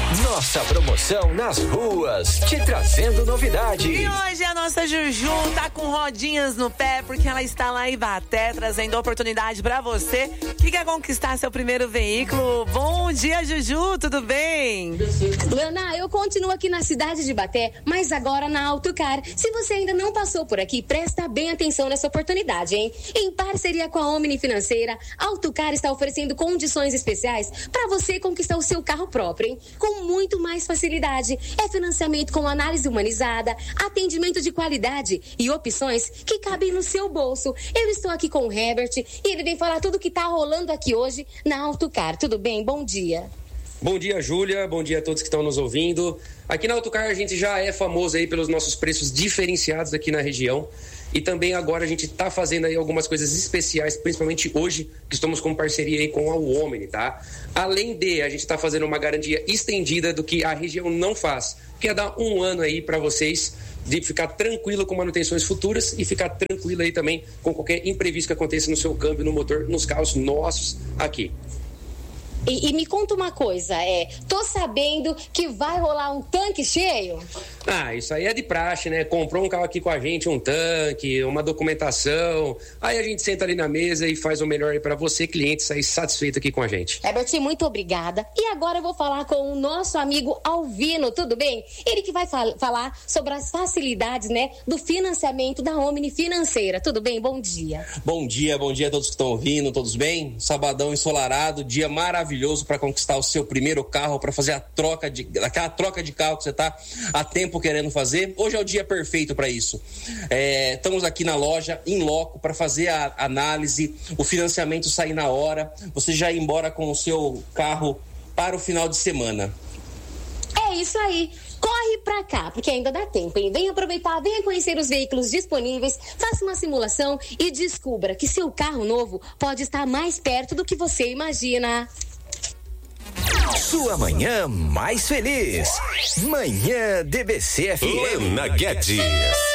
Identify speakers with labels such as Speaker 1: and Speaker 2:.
Speaker 1: Nossa promoção nas ruas, te trazendo novidade.
Speaker 2: E hoje a nossa Juju tá com rodinhas no pé, porque ela está lá em Ibaté, trazendo oportunidade pra você que quer conquistar seu primeiro veículo. Bom dia, Juju, tudo bem?
Speaker 3: Luana, eu continuo aqui na cidade de Ibaté, mas agora na Autocar. Se você ainda não passou por aqui, presta bem atenção nessa oportunidade, hein? Em parceria com a Omni Financeira, a Autocar está oferecendo condições especiais para você conquistar o seu carro próprio, hein? Com muito mais facilidade. É financiamento com análise humanizada, atendimento de qualidade e opções que cabem no seu bolso. Eu estou aqui com o Herbert e ele vem falar tudo que tá rolando aqui hoje na Autocar. Tudo bem? Bom dia.
Speaker 4: Bom dia, Júlia. Bom dia a todos que estão nos ouvindo. Aqui na Autocar a gente já é famoso aí pelos nossos preços diferenciados aqui na região. E também agora a gente está fazendo aí algumas coisas especiais, principalmente hoje, que estamos com parceria aí com a Omni, tá? Além de a gente está fazendo uma garantia estendida do que a região não faz, que é dar 1 ano aí para vocês de ficar tranquilo com manutenções futuras e ficar tranquilo aí também com qualquer imprevisto que aconteça no seu câmbio, no motor, nos carros nossos aqui.
Speaker 3: E me conta uma coisa, tô sabendo que vai rolar um tanque cheio?
Speaker 4: Ah, isso aí é de praxe, né? Comprou um carro aqui com a gente, um tanque, uma documentação, aí a gente senta ali na mesa e faz o melhor aí pra você, cliente, sair satisfeito aqui com a gente.
Speaker 3: Herbert, muito obrigada. E agora eu vou falar com o nosso amigo Alvino, tudo bem? Ele que vai falar sobre as facilidades, né, do financiamento da Omni Financeira. Tudo bem? Bom dia.
Speaker 5: Bom dia a todos que estão ouvindo, todos bem? Sabadão ensolarado, dia maravilhoso para conquistar o seu primeiro carro, para fazer aquela troca de carro que você tá há tempo querendo fazer. Hoje é o dia perfeito para isso. Estamos aqui na loja, em loco, para fazer a análise, o financiamento sair na hora, você já ir embora com o seu carro para o final de semana.
Speaker 3: É isso aí. Corre pra cá, porque ainda dá tempo, hein? Venha aproveitar, venha conhecer os veículos disponíveis, faça uma simulação e descubra que seu carro novo pode estar mais perto do que você imagina.
Speaker 1: Sua manhã mais feliz. Manhã DBC FM.
Speaker 6: Lena Guedes.